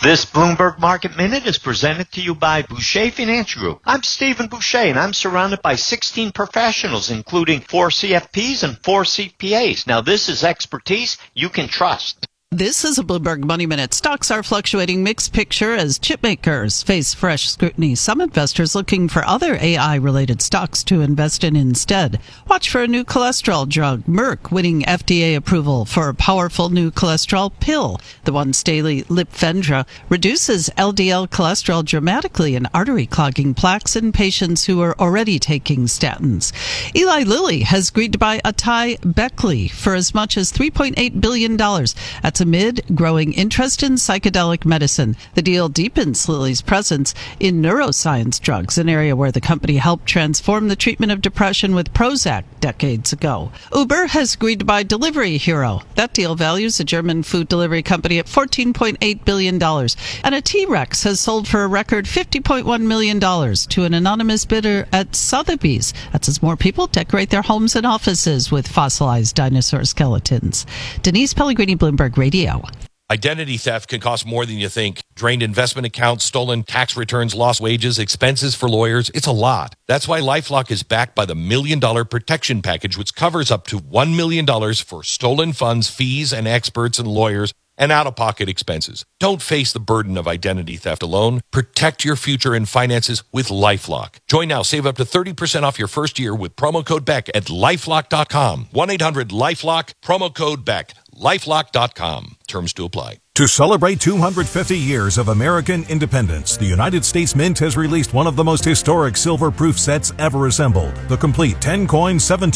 This Bloomberg Market Minute is presented to you by Boucher Financial Group. I'm Stephen Boucher, and I'm surrounded by 16 professionals, including 4 CFPs and 4 CPAs. Now, this is expertise you can trust. This is a Bloomberg Money Minute. Stocks are fluctuating, mixed picture as chip makers face fresh scrutiny. Some investors looking for other AI-related stocks to invest in instead. Watch for a new cholesterol drug. Merck winning FDA approval for a powerful new cholesterol pill. The once-daily Lipfendra reduces LDL cholesterol dramatically in artery-clogging plaques in patients who are already taking statins. Eli Lilly has agreed to buy Atai Beckley for as much as $3.8 billion. That's amid growing interest in psychedelic medicine. The deal deepens Lilly's presence in neuroscience drugs, an area where the company helped transform the treatment of depression with Prozac decades ago. Uber has agreed to buy Delivery Hero. That deal values a German food delivery company at $14.8 billion. And a T-Rex has sold for a record $50.1 million to an anonymous bidder at Sotheby's. That's as more people decorate their homes and offices with fossilized dinosaur skeletons. Denise Pellegrini, Bloomberg Radio. Identity theft can cost more than you think. Drained investment accounts, stolen tax returns, lost wages, expenses for lawyers. It's a lot. That's why LifeLock is backed by the $1 Million Protection Package, which covers up to $1 million for stolen funds, fees, and experts and lawyers, and out-of-pocket expenses. Don't face the burden of identity theft alone. Protect your future and finances with LifeLock. Join now. Save up to 30% off your first year with promo code BECK at LifeLock.com. 1-800-LifeLock, promo code BECK. LifeLock.com. Terms to apply. To celebrate 250 years of American independence, the United States Mint has released one of the most historic silver-proof sets ever assembled, the complete 10-coin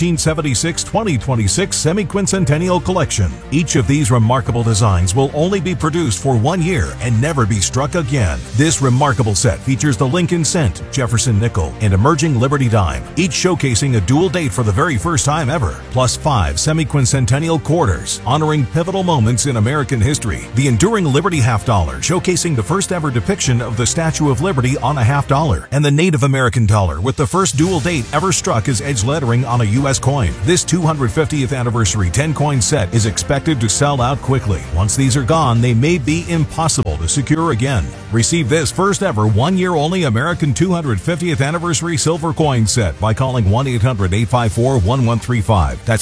1776-2026 Semi-Quincentennial Collection. Each of these remarkable designs will only be produced for 1 year and never be struck again. This remarkable set features the Lincoln Cent, Jefferson Nickel, and Emerging Liberty Dime, each showcasing a dual date for the very first time ever, plus 5 Semi-Quincentennial Quarters, honoring pivotal moments in American history. The Enduring Liberty Half Dollar, showcasing the first ever depiction of the Statue of Liberty on a half dollar, and the Native American dollar with the first dual date ever struck as edge lettering on a U.S. coin. This 250th anniversary 10-coin set is expected to sell out quickly. Once these are gone, they may be impossible to secure again. Receive this first ever 1 year only American 250th anniversary silver coin set by calling 1-800-854-1135. That's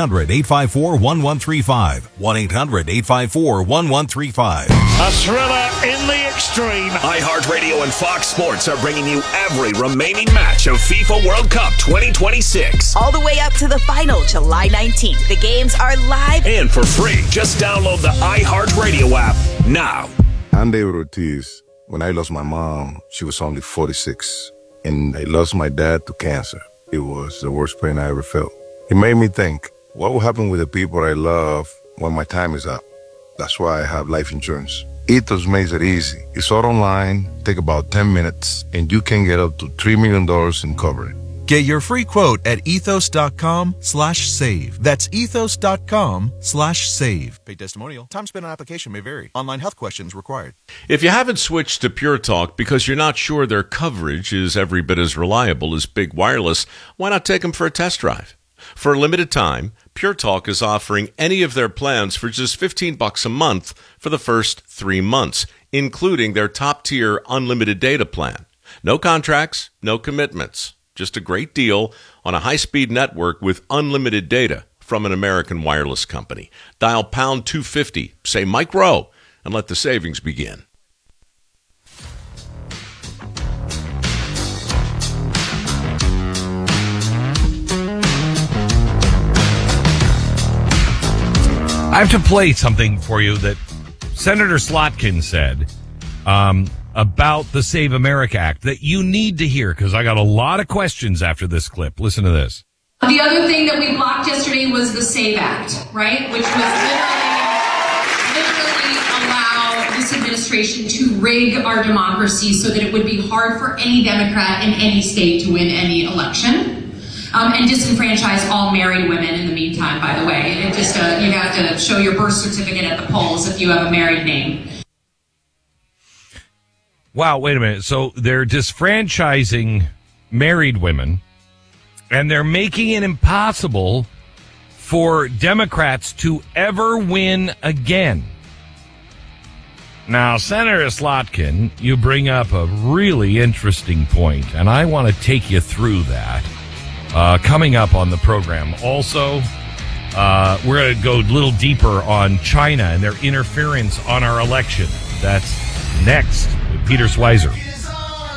1-800-854-1135. 1-800-854-1135. A thriller in the extreme. iHeartRadio and Fox Sports are bringing you every remaining match of FIFA World Cup 2026. All the way up to the final, July 19th. The games are live and for free. Just download the iHeartRadio app now. I'm David Ortiz. When I lost my mom, she was only 46. And I lost my dad to cancer. It was the worst pain I ever felt. It made me think, what will happen with the people I love when my time is up? That's why I have life insurance. Ethos makes it easy. It's all online, take about 10 minutes, and you can get up to $3 million in coverage. Get your free quote at ethos.com/save. That's ethos.com/save. Paid testimonial. Time spent on application may vary. Online health questions required. If you haven't switched to Pure Talk because you're not sure their coverage is every bit as reliable as Big Wireless, why not take them for a test drive? For a limited time, Pure Talk is offering any of their plans for just $15 a month for the first 3 months, including their top-tier unlimited data plan. No contracts, no commitments. Just a great deal on a high-speed network with unlimited data from an American wireless company. Dial pound 250, say Mike Rowe, and let the savings begin. I have to play something for you that Senator Slotkin said about the Save America Act that you need to hear, because I got a lot of questions after this clip. Listen to this. The other thing that we blocked yesterday was the SAVE Act, right? Which was literally allow this administration to rig our democracy so that it would be hard for any Democrat in any state to win any election. And disenfranchise all married women in the meantime, by the way. It just, you have to show your birth certificate at the polls if you have a married name. Wow, wait a minute. So they're disfranchising married women, and they're making it impossible for Democrats to ever win again. Now, Senator Slotkin, you bring up a really interesting point, and I want to take you through that coming up on the program. Also, we're going to go a little deeper on China and their interference on our election. That's next with Peter Schweizer.